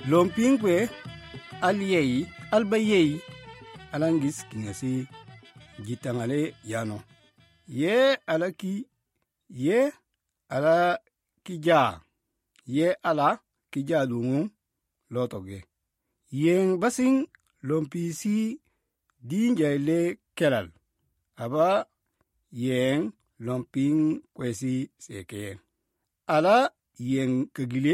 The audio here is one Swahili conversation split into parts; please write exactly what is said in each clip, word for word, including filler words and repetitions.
lompingwe aliyei albayei alangis kingasi gitangale yano ye alaki ye ala kija ye ala kija lungu lotoge yen basing lompisi dinjaile kelal aba yen lomping kwesi seke ala yen kegile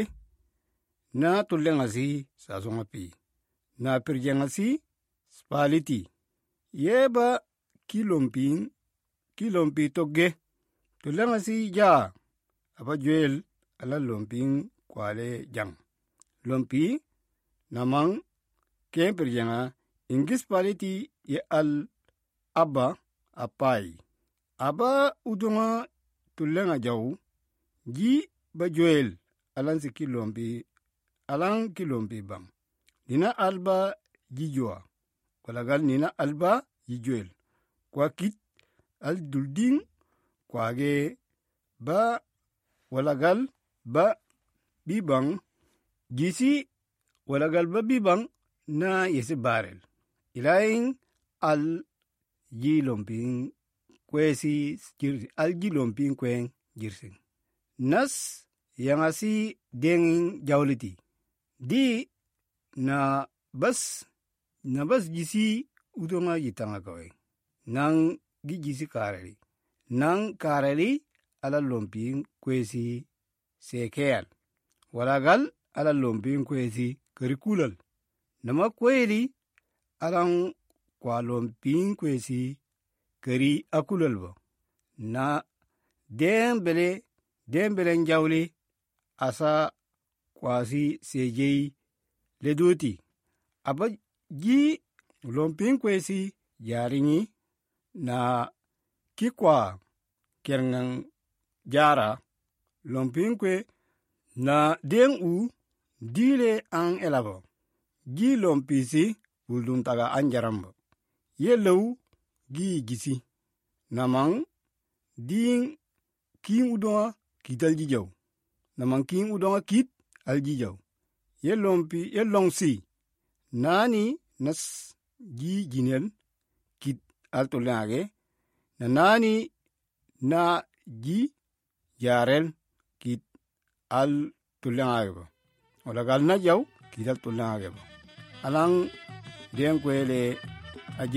na tulengasi sazongapi na perjengasi spaliti yeba kilomping kilompi toge tulengasi ja aba juel ala lomping kwale jang lompi namang ken perjenga ingis paliti ye al abba apai aba udunga tulenga jau ji ba juel alan si kilompi alan kilompi bang nina alba jijua walagal nina alba jijuel kwa kit al dulding kwage ba walagal ba bibang gisi walagal ba bibang na yesi barel ilaing al jilomping kwesi jirsi al jilomping kwen jirsing nas yangasi dengin jawliti di na bas na bas gisi udonga yitanga kawe nang gi gisi kareli nang kareli ala lomping kwesi sekeal walagal ala lomping kwesi kurikulal nama kweli alang kwa lomping kwesi kari akulal ba na dembele dembele njawli asa kwasi sejei ledoti aba ji lomping kwesi yaringi na kikwa kerngang jara lomping kwe na deng u dile ang elabo gi lompisi uldun taga anjaramba yellow gi gisi namang ding king udonga kital jijaw namang king udonga kit al jijaw yellompi yellongsi nani nas gi jinel kit al tolage na nani na ji yarel kit al tulangage ba wala gal na jaw kit al tulangage ba alang den kwele